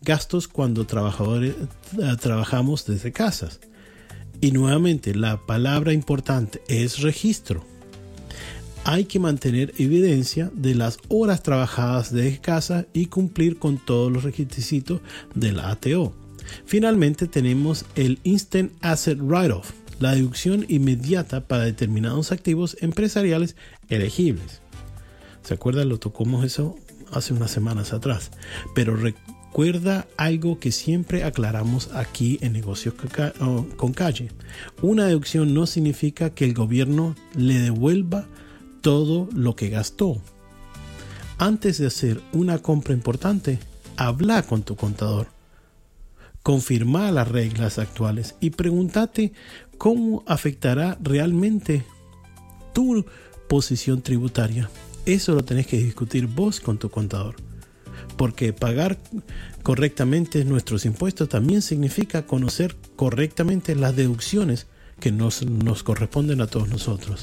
gastos cuando trabajamos desde casas. Y nuevamente, la palabra importante es registro. Hay que mantener evidencia de las horas trabajadas desde casa y cumplir con todos los requisitos de la ATO. Finalmente tenemos el Instant Asset Write-Off, la deducción inmediata para determinados activos empresariales elegibles. ¿Se acuerdan? Lo tocamos eso hace unas semanas atrás. Pero recuerda algo que siempre aclaramos aquí en Negocios con Calle. Una deducción no significa que el gobierno le devuelva todo lo que gastó. Antes de hacer una compra importante, habla con tu contador. Confirma las reglas actuales y pregúntate cómo afectará realmente tu posición tributaria. Eso lo tenés que discutir vos con tu contador. Porque pagar correctamente nuestros impuestos también significa conocer correctamente las deducciones que nos corresponden a todos nosotros.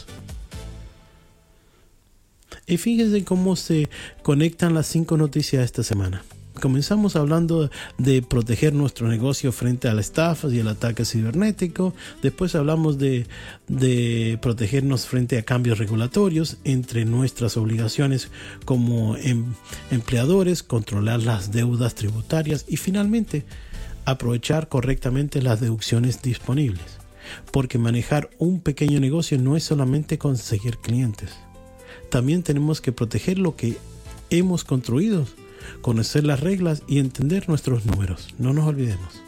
Y fíjense cómo se conectan las 5 noticias de esta semana. Comenzamos hablando de proteger nuestro negocio frente a la estafa y el ataque cibernético. Después hablamos de protegernos frente a cambios regulatorios, entre nuestras obligaciones como empleadores, controlar las deudas tributarias y finalmente aprovechar correctamente las deducciones disponibles. Porque manejar un pequeño negocio no es solamente conseguir clientes. También tenemos que proteger lo que hemos construido, conocer las reglas y entender nuestros números. No nos olvidemos.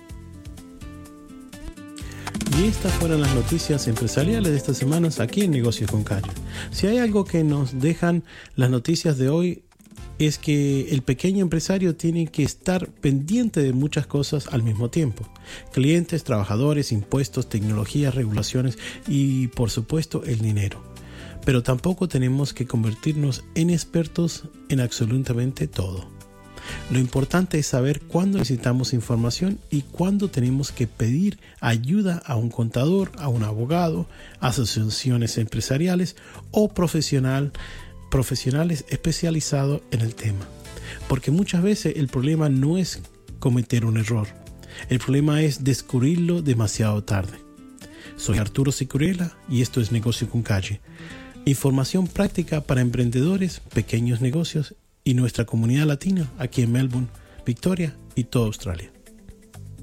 Y estas fueron las noticias empresariales de estas semanas aquí en Negocios con Calle. Si hay algo que nos dejan las noticias de hoy, es que el pequeño empresario tiene que estar pendiente de muchas cosas al mismo tiempo. Clientes, trabajadores, impuestos, tecnologías, regulaciones y por supuesto el dinero. Pero tampoco tenemos que convertirnos en expertos en absolutamente todo. Lo importante es saber cuándo necesitamos información y cuándo tenemos que pedir ayuda a un contador, a un abogado, asociaciones empresariales o profesionales especializados en el tema. Porque muchas veces el problema no es cometer un error. El problema es descubrirlo demasiado tarde. Soy Arturo Sicurella y esto es Negocio con Calle. Información práctica para emprendedores, pequeños negocios y nuestra comunidad latina aquí en Melbourne, Victoria y toda Australia.